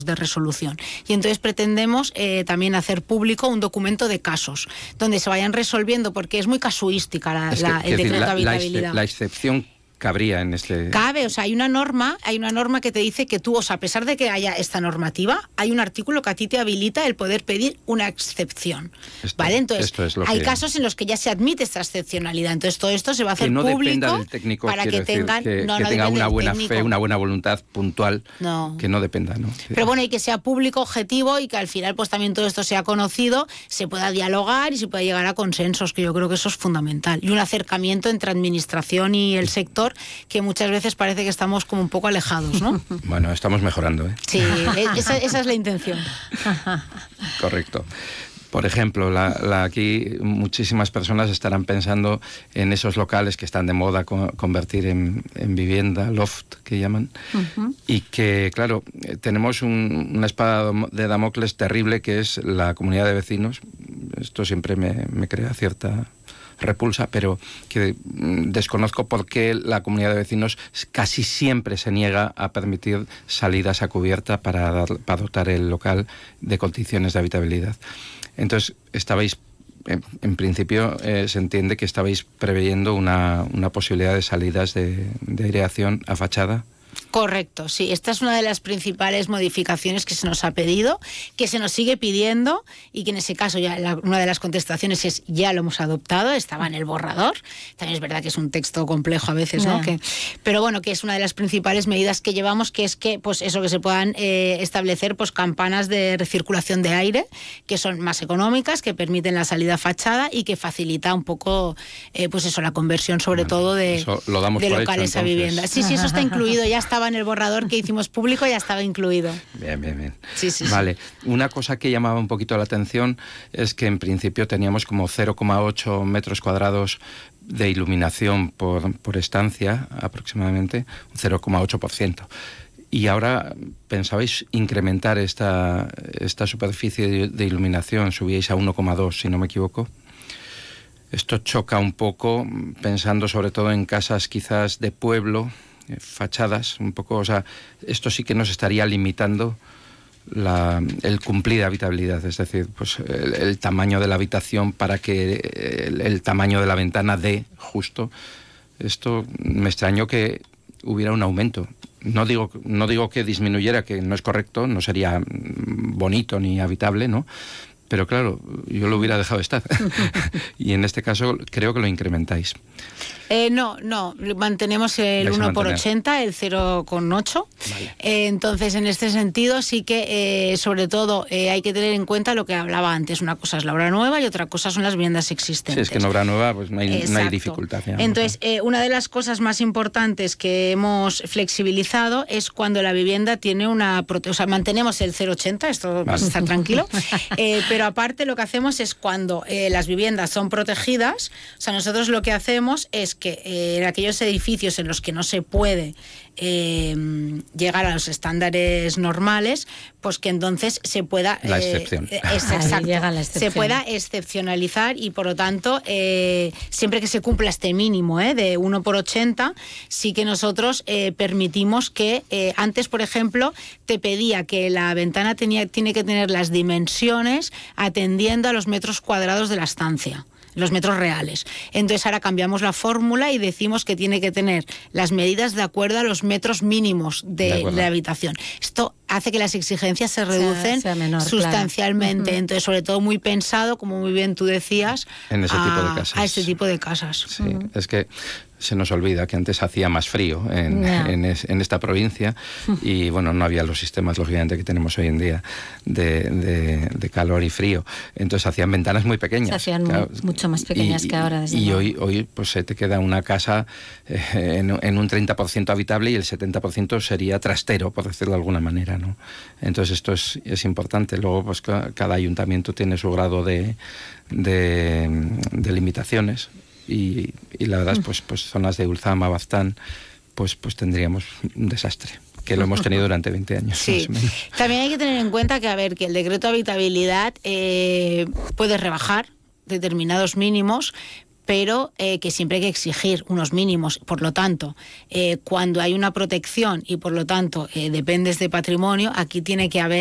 de resolución. Y entonces pretendemos también hacer público un documento de casos donde se vayan resolviendo, porque es muy casuística el decreto de habitabilidad. La excepción cabría en este... Cabe, o sea, hay una norma que te dice que tú, o sea, a pesar de que haya esta normativa, hay un artículo que a ti te habilita el poder pedir una excepción. ¿Vale? Entonces, hay casos en los que ya se admite esta excepcionalidad. Entonces, todo esto se va a hacer público. Que no dependa del técnico, para que tengan... que tenga una buena fe, una buena voluntad puntual, que no dependa, ¿no? Pero bueno, y que sea público, objetivo, y que al final pues también todo esto sea conocido, se pueda dialogar y se pueda llegar a consensos, que yo creo que eso es fundamental. Y un acercamiento entre administración y el sector, que muchas veces parece que estamos como un poco alejados, ¿no? Bueno, estamos mejorando, ¿eh? Sí, esa es la intención. Correcto. Por ejemplo, aquí muchísimas personas estarán pensando en esos locales que están de moda convertir en vivienda, loft, que llaman, y que, claro, tenemos una espada de Damocles terrible, que es la comunidad de vecinos. Esto siempre me crea cierta repulsa, pero que desconozco por qué la comunidad de vecinos casi siempre se niega a permitir salidas a cubierta para dotar el local de condiciones de habitabilidad. Entonces, en principio se entiende que estabais preveyendo una posibilidad de salidas de aireación a fachada. Correcto, sí. Esta es una de las principales modificaciones que se nos ha pedido, que se nos sigue pidiendo, y que en ese caso ya una de las contestaciones es ya lo hemos adoptado, estaba en el borrador. También es verdad que es un texto complejo a veces, ¿no? Pero bueno, que es una de las principales medidas que llevamos, que es que pues eso, que se puedan establecer pues campanas de recirculación de aire, que son más económicas, que permiten la salida a fachada y que facilita un poco pues eso, la conversión sobre todo de locales a vivienda. Sí, eso está incluido, ya estaba en el borrador que hicimos público, ya estaba incluido. Bien. Sí. Vale. Una cosa que llamaba un poquito la atención es que en principio teníamos como 0,8 metros cuadrados de iluminación por estancia, aproximadamente, un 0,8%. Y ahora pensabais incrementar esta superficie de iluminación, subíais a 1,2, si no me equivoco. Esto choca un poco, pensando sobre todo en casas quizás de pueblo, fachadas, un poco, o sea, esto sí que nos estaría limitando el cumplir habitabilidad, es decir, pues el tamaño de la habitación para que el tamaño de la ventana dé justo. Esto me extrañó que hubiera un aumento. No digo que disminuyera, que no es correcto, no sería bonito ni habitable, ¿no? Pero claro, yo lo hubiera dejado estar. Y en este caso creo que lo incrementáis. No, mantenemos el 1 por 80, el 0,8. Vale. Entonces, en este sentido, sí que, sobre todo, hay que tener en cuenta lo que hablaba antes. Una cosa es la obra nueva y otra cosa son las viviendas existentes. Sí, es que en obra nueva pues no hay dificultad. Digamos. Entonces, una de las cosas más importantes que hemos flexibilizado es cuando la vivienda tiene o sea, mantenemos el 0,80, esto vas a estar tranquilo, pero aparte lo que hacemos es cuando las viviendas son protegidas, o sea, nosotros lo que hacemos es que en aquellos edificios en los que no se puede llegar a los estándares normales, pues que entonces se pueda... La excepción. Exacto, llega la excepción. Se pueda excepcionalizar y, por lo tanto, siempre que se cumpla este mínimo de 1 por 80, sí que nosotros permitimos que antes, por ejemplo, te pedía que la ventana tiene que tener las dimensiones atendiendo a los metros cuadrados de la estancia, los metros reales. Entonces ahora cambiamos la fórmula y decimos que tiene que tener las medidas de acuerdo a los metros mínimos de la habitación. Esto hace que las exigencias se reducen sustancialmente. Claro. Entonces, sobre todo muy pensado, como muy bien tú decías, en ese tipo de casas. A este tipo de casas. Sí, es que se nos olvida que antes hacía más frío en esta provincia y bueno, no había los sistemas, lógicamente, que tenemos hoy en día de calor y frío. Entonces hacían ventanas muy pequeñas. Se hacían mucho más pequeñas que ahora. Y hoy pues se te queda una casa en un 30% habitable y el 70% sería trastero, por decirlo de alguna manera, ¿no? Entonces esto es importante. Luego pues cada ayuntamiento tiene su grado de limitaciones. Y la verdad es pues zonas de Ulzama, Baztán, pues tendríamos un desastre, que lo hemos tenido durante 20 años. Sí. También hay que tener en cuenta que el decreto de habitabilidad puede rebajar determinados mínimos, pero que siempre hay que exigir unos mínimos. Por lo tanto, cuando hay una protección y por lo tanto dependes de patrimonio, aquí tiene que haber